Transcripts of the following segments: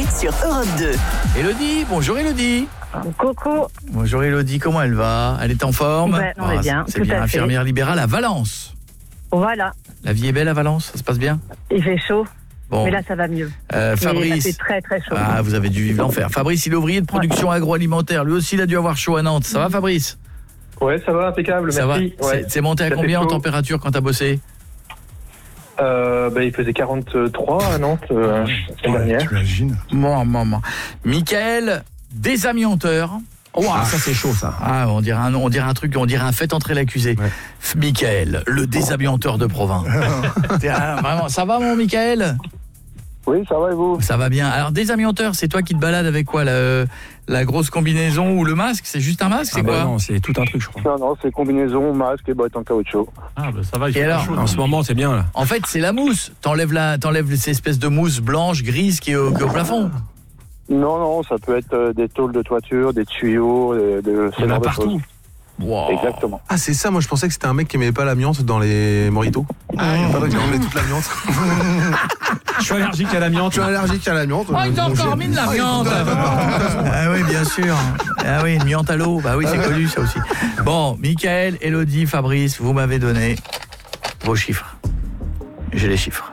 sur Europe 2. Élodie, bonjour Élodie. Coucou. Bonjour Élodie, comment elle va? Elle est en forme? Ben, on est bien, c'est tout bien, à fait. infirmière libérale à Valence. Voilà, La vie est belle à Valence, ça se passe bien? il fait chaud, Bon. mais là ça va mieux. Fabrice. C'est très très chaud. Ah, vous avez dû vivre l'enfer. Fabrice, il est ouvrier de production agroalimentaire. Lui aussi, il a dû avoir chaud à Nantes. Ça va, Fabrice? Ouais, ça va, impeccable, Ça merci. va. Ouais. C'est monté à Ça fait combien en chaud. température quand t'as bossé? Il faisait 43 à Nantes la semaine dernière. T'imagines? Maman. Michael, désamianteur. Ça c'est chaud ça. Ah, on dirait un truc, on dirait un fait entrer l'accusé. Ouais. Michael, le désamianteur de Provins. Vraiment, ça va mon Michael? Oui, ça va et vous? Ça va bien. Alors désamianteur, c'est toi qui te balades avec quoi, la grosse combinaison ou le masque? C'est juste un masque, c'est quoi? Non, c'est tout un truc je crois. Non, c'est combinaison, masque et bottes en caoutchouc. Ah bah ça va, Et alors en ce moment c'est bien là. En fait, c'est la mousse. T'enlèves ces espèces de mousse blanche, grise qui est au plafond. Non, ça peut être des tôles de toiture, des tuyaux, de Il y en a ce genre de partout. choses. Wow. Exactement. Ah c'est ça, moi je pensais que c'était un mec qui aimait pas l'amiante dans les moritos. Ah, il paraît qu'il enlevait toute l'amiante. Je suis allergique à l'amiante. Je suis allergique à l'amiante. Oh, ils ont encore mis de la viande. Ah oui, bien sûr. Ah oui, une miante à l'eau. Bah oui, c'est connu ça aussi. Bon, Michael, Élodie, Fabrice, vous m'avez donné vos chiffres. J'ai les chiffres.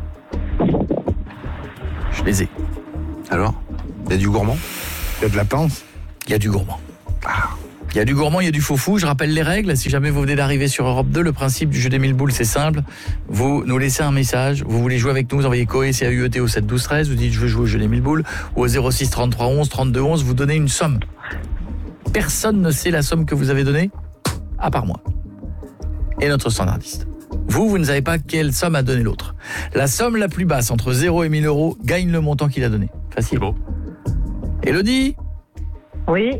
Je les ai. Alors, il y a du gourmand. Il y a de la pince. Il y a du gourmand. Il y a du gourmand, il y a du faux-fou. Je rappelle les règles. Si jamais vous venez d'arriver sur Europe 2, le principe du jeu des 1000 boules, c'est simple. Vous nous laissez un message. Vous voulez jouer avec nous, vous envoyez COE, CAUET au 7 12 13. Vous dites je veux jouer au jeu des 1000 boules. Ou au 06 33 11 32 11. Vous donnez une somme. Personne ne sait la somme que vous avez donnée, à part moi. Et notre standardiste. Vous ne savez pas quelle somme a donné l'autre. La somme la plus basse, entre 0 et 1000 euros, gagne le montant qu'il a donné. Facile. Beau. Élodie, Oui,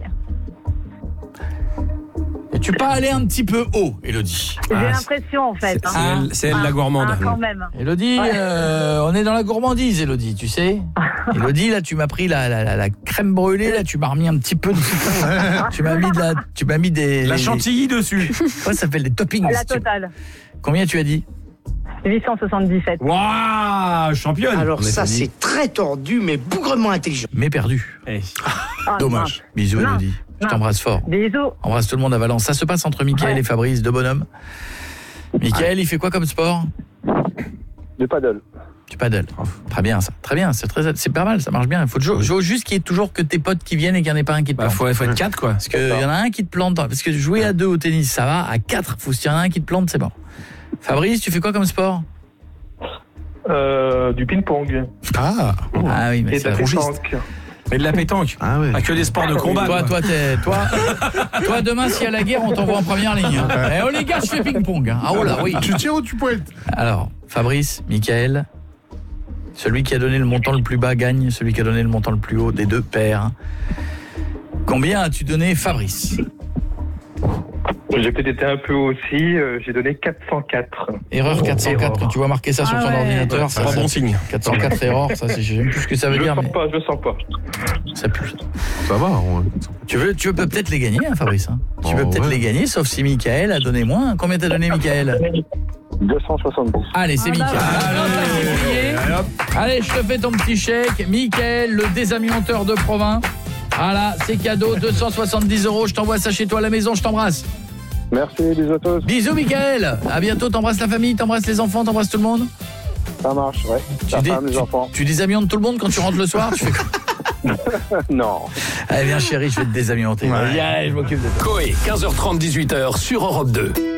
es-tu pas allé un petit peu haut, Élodie? j'ai l'impression en fait. C'est elle la gourmande. Quand même. Élodie, Ouais. on est dans la gourmandise, Élodie, tu sais. Élodie, là, tu m'as pris la crème brûlée, là, tu m'as remis un petit peu de... tu m'as mis des... La chantilly dessus. Quoi, ça s'appelle des toppings. La totale. Combien tu as dit? 877. Waouh, championne. Alors On est ça, dit. c'est très tordu, mais bougrement intelligent. Mais perdu. Eh. Ah, Dommage. Bisous, Non. Élodie. Je Non. t'embrasse fort. Bisous. Embrasse tout le monde à Valence. Ça se passe entre Mickaël et Fabrice, deux bonhommes. Mickaël, il fait quoi comme sport? Du paddle. Tu paddles. Très bien, ça. Très bien, c'est pas mal, ça marche bien. Il faut jouer juste qu'il y ait toujours que tes potes qui viennent et qu'il n'y en ait pas un qui te Bah plante. faut être 4 quoi. Parce qu'il y en a un qui te plante. Parce que jouer à 2 au tennis, ça va. À 4, s'il y en a un qui te plante, c'est bon. Fabrice, tu fais quoi comme sport? Du ping-pong. Ah, Ah oui, mais Et de c'est la la pétanque. Et de la pétanque. ah ouais. Pas que des sports de combat. Toi, quoi. toi, demain, s'il y a la guerre, on t'envoie en première ligne. Eh oh les gars, je fais ping-pong. Hein. Ah oh là, oui. Ah, Tu tiens où tu peux être. Alors, Fabrice, Mickaël, celui qui a donné le montant le plus bas gagne, celui qui a donné le montant le plus haut des deux perd. Combien as-tu donné, Fabrice? J'ai peut-être été un peu haut aussi, j'ai donné 404. Erreur 404, erreur. quand tu vois marquer ça sur Ah ton ouais. ordinateur, C'est pas bon signe. 404 erreurs, ça c'est, je sais même plus ce que ça veut Je dire, le mais sens pas. ça pue. Ça va. Tu veux peut-être les gagner, hein, Fabrice, hein. Tu peux Oh, peut-être ouais. les gagner, sauf si Mickaël a donné moins. Combien t'as donné, Mickaël? 270. Allez, c'est Mickaël. Allez, je te fais ton petit chèque. Mickaël, le désamianteur de Provins. Voilà, c'est cadeau, 270 €. Je t'envoie ça chez toi à la maison, je t'embrasse. Merci, bisous à tous. Bisous, Mickaël. À bientôt, t'embrasses la famille, t'embrasses les enfants, t'embrasses tout le monde. Ça marche, ouais. La femme, les enfants. Tu désamiantes tout le monde quand tu rentres le soir, tu fais quoi? Non. Allez, viens chérie, je vais te désamianter. Viens, je m'occupe de toi. Coé, 15h30, 18h sur Europe 2.